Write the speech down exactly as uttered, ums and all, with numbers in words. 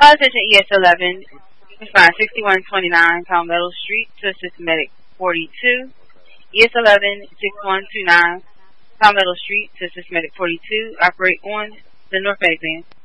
attention E S eleven. Find sixty-one twenty-nine Palmetto Street to assist medic forty-two. E S eleven sixty-one twenty-nine Palmetto Street to assist medic forty-two. Operate on the North Medic van.